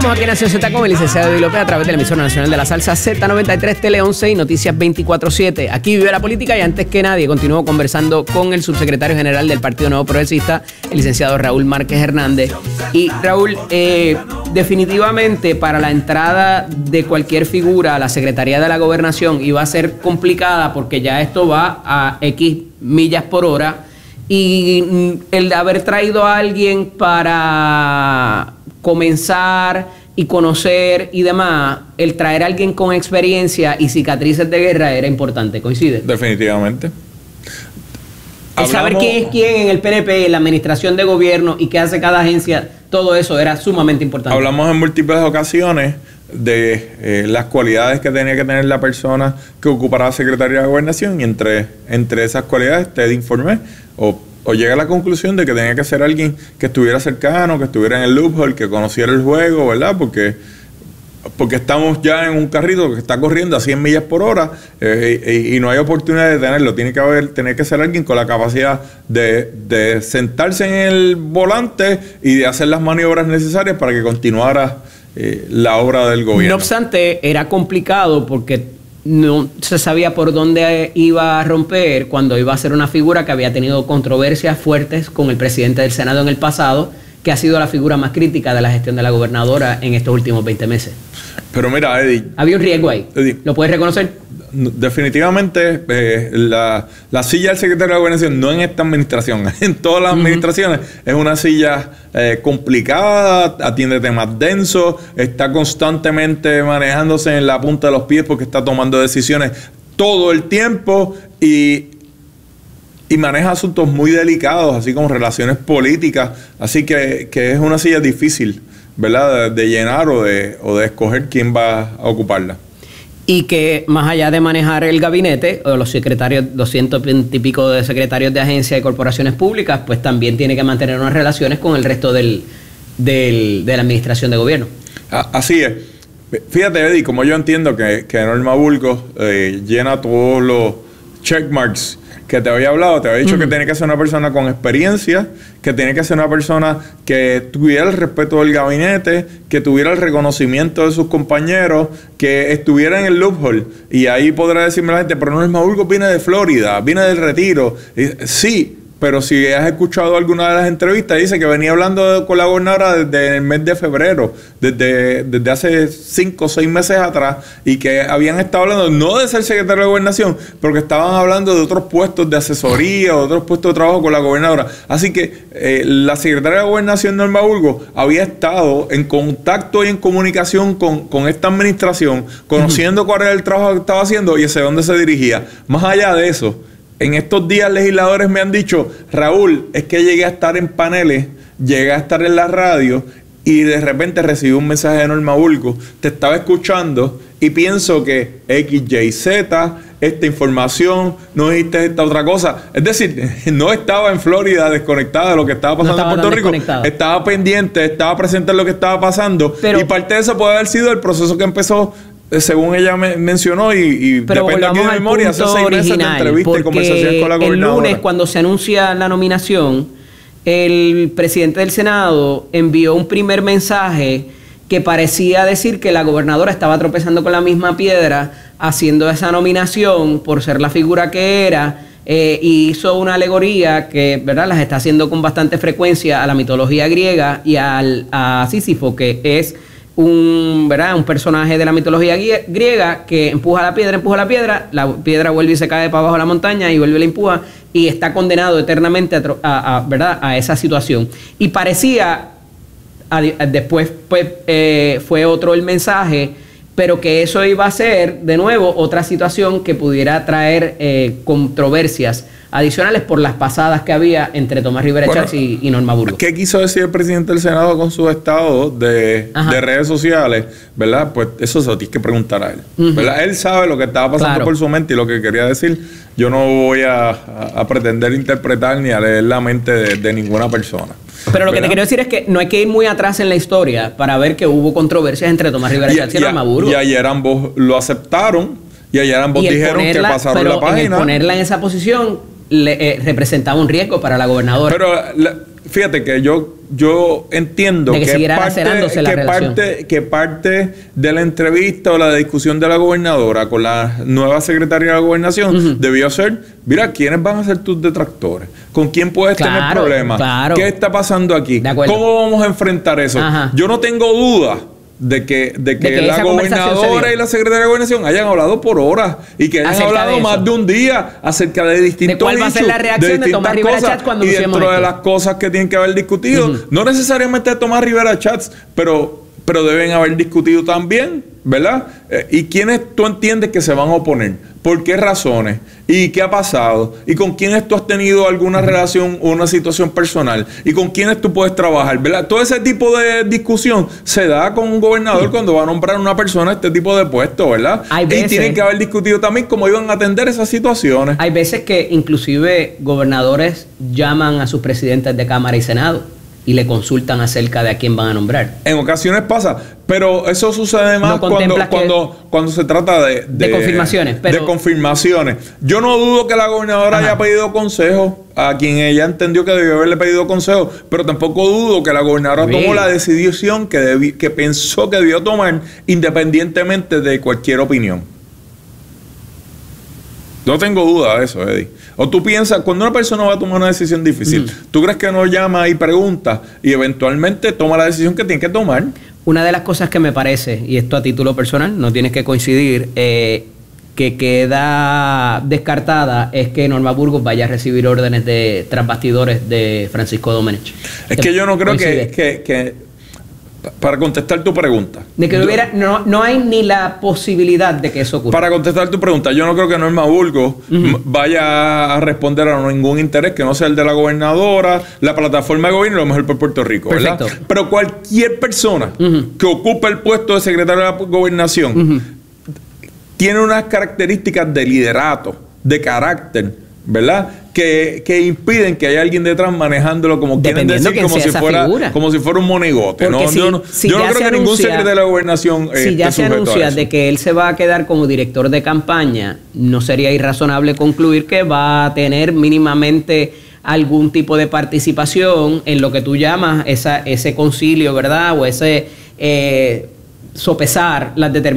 Estamos aquí en Nación Z con el licenciado Eddie López a través de la emisora nacional de la salsa Z93, Tele 11 y Noticias 24/7. Aquí vive la política y antes que nadie continúo conversando con el subsecretario general del Partido Nuevo Progresista, el licenciado Raúl Márquez Hernández. Y Raúl, definitivamente para la entrada de cualquier figura a la Secretaría de la Gobernación iba a ser complicada porque ya esto va a X millas por hora y el haber traído a alguien para comenzar y conocer y demás, el traer a alguien con experiencia y cicatrices de guerra era importante, ¿coincide? Definitivamente. El saber quién es quién en el PNP, en la administración de gobierno y qué hace cada agencia, todo eso era sumamente importante. Hablamos en múltiples ocasiones de las cualidades que tenía que tener la persona que ocupara la Secretaría de Gobernación y entre esas cualidades te informé o llegué a la conclusión de que tenía que ser alguien que estuviera cercano, que estuviera en el loophole, que conociera el juego, ¿verdad? Porque estamos ya en un carrito que está corriendo a 100 millas por hora y no hay oportunidad de tenerlo. Tiene que ser alguien con la capacidad de sentarse en el volante y de hacer las maniobras necesarias para que continuara la obra del gobierno. No obstante, era complicado porque no se sabía por dónde iba a romper cuando iba a ser una figura que había tenido controversias fuertes con el presidente del Senado en el pasado, que ha sido la figura más crítica de la gestión de la gobernadora en estos últimos 20 meses. Pero mira, Eddie... Había un riesgo ahí. Eddie, ¿lo puedes reconocer? Definitivamente la silla del secretario de Gobernación, no en esta administración, en todas las administraciones, es una silla complicada, atiende temas densos, está constantemente manejándose en la punta de los pies porque está tomando decisiones todo el tiempo y maneja asuntos muy delicados, así como relaciones políticas, así que es una silla difícil, ¿verdad?, de llenar o de escoger quién va a ocuparla. Y que más allá de manejar el gabinete, o los secretarios, 220 y pico de secretarios de agencias y corporaciones públicas, pues también tiene que mantener unas relaciones con el resto de la administración de gobierno. Así es. Fíjate, Eddie, como yo entiendo que Norma Burgos llena todos los checkmarks que te había hablado, te había dicho que tiene que ser una persona con experiencia, que tiene que ser una persona que tuviera el respeto del gabinete, que tuviera el reconocimiento de sus compañeros, que estuviera en el loophole. Y ahí podrá decirme la gente, pero Norma Burgos viene de Florida, viene del Retiro. Sí, pero si has escuchado alguna de las entrevistas, dice que venía hablando con la gobernadora desde el mes de febrero, desde hace 5 o 6 meses atrás, y que habían estado hablando no de ser secretario de Gobernación, porque estaban hablando de otros puestos de asesoría o otros puestos de trabajo con la gobernadora. Así que la secretaria de Gobernación, Norma Burgos, había estado en contacto y en comunicación con esta administración, conociendo cuál era el trabajo que estaba haciendo y hacia dónde se dirigía. Más allá de eso, en estos días legisladores me han dicho, Raúl, es que llegué a estar en paneles, llegué a estar en la radio y de repente recibí un mensaje de Norma Burgos, te estaba escuchando y pienso que X, Y, Z, esta información, no dijiste esta otra cosa. Es decir, no estaba en Florida desconectada de lo que estaba pasando en Puerto Rico. Estaba pendiente, estaba presente en lo que estaba pasando. Pero, y parte de eso puede haber sido el proceso que empezó, según ella mencionó, y depende aquí de memoria, hace 6 meses de entrevista y conversaciones con la gobernadora. El lunes, cuando se anuncia la nominación, el presidente del Senado envió un primer mensaje que parecía decir que la gobernadora estaba tropezando con la misma piedra haciendo esa nominación por ser la figura que era, y hizo una alegoría que, ¿verdad?, las está haciendo con bastante frecuencia a la mitología griega y a Sísifo, que es un personaje de la mitología griega que empuja la piedra, la piedra vuelve y se cae para abajo de la montaña y vuelve y la empuja y está condenado eternamente a esa situación. Y parecía, después pues, fue otro el mensaje, pero que eso iba a ser de nuevo otra situación que pudiera traer controversias adicionales por las pasadas que había entre Tomás Rivera Chats y Norma Burgos. ¿Qué quiso decir el presidente del Senado con su estado de redes sociales? ¿Verdad? Pues eso se lo tienes que preguntar a él. ¿Verdad? Él sabe lo que estaba pasando por su mente y lo que quería decir. Yo no voy a pretender interpretar ni a leer la mente de ninguna persona. Pero lo que te quiero decir es que no hay que ir muy atrás en la historia para ver que hubo controversias entre Tomás Rivera Chats y Norma Burgos. Y ayer ambos lo aceptaron y ayer ambos dijeron que pasaron la página. Pero ponerla en esa posición representaba un riesgo para la gobernadora. Pero fíjate que yo entiendo de que parte de la entrevista o la discusión de la gobernadora con la nueva secretaria de la gobernación debió ser, mira, ¿quiénes van a ser tus detractores? ¿Con quién puedes tener problemas? ¿Qué está pasando aquí? ¿Cómo vamos a enfrentar eso? Yo no tengo duda de que la gobernadora y la secretaria de gobernación hayan hablado por horas y que hayan hablado más de un día acerca de distintos ¿cuál va a ser la reacción de Tomás Rivera Chats cuando y dentro de las cosas que tienen que haber discutido, no necesariamente de Tomás Rivera Chats, pero deben haber discutido también, ¿verdad? ¿Y quiénes tú entiendes que se van a oponer? ¿Por qué razones? ¿Y qué ha pasado? ¿Y con quiénes tú has tenido alguna relación o una situación personal? ¿Y con quiénes tú puedes trabajar? ¿Verdad? Todo ese tipo de discusión se da con un gobernador cuando va a nombrar a una persona este tipo de puesto, ¿verdad? Y tienen que haber discutido también cómo iban a atender esas situaciones. Hay veces que inclusive gobernadores llaman a sus presidentes de Cámara y Senado y le consultan acerca de a quién van a nombrar. En ocasiones pasa, pero eso sucede más cuando se trata de confirmaciones. De confirmaciones. Yo no dudo que la gobernadora haya pedido consejo a quien ella entendió que debió haberle pedido consejo, pero tampoco dudo que la gobernadora tomó la decisión que pensó que debió tomar independientemente de cualquier opinión. No tengo duda de eso, Eddie. O tú piensas, cuando una persona va a tomar una decisión difícil, ¿tú crees que no llama y pregunta y eventualmente toma la decisión que tiene que tomar? Una de las cosas que me parece, y esto a título personal, no tienes que coincidir, que queda descartada es que Norma Burgos vaya a recibir órdenes tras bastidores de Francisco Domenech. Es que yo no creo que para contestar tu pregunta. De que no hay ni la posibilidad de que eso ocurra. Para contestar tu pregunta, yo no creo que Norma Burgos vaya a responder a ningún interés que no sea el de la gobernadora, la plataforma de gobierno y lo mejor por Puerto Rico, ¿verdad? Perfecto. Pero cualquier persona que ocupe el puesto de secretario de la gobernación tiene unas características de liderato, de carácter, ¿verdad? Que impiden que haya alguien detrás manejándolo, como quieren decir, como si fuera un monigote. Yo no creo que ningún secretario de la gobernación si ya se anuncia de que él se va a quedar como director de campaña, no sería irrazonable concluir que va a tener mínimamente algún tipo de participación en lo que tú llamas ese concilio, ¿verdad? O ese sopesar las determinaciones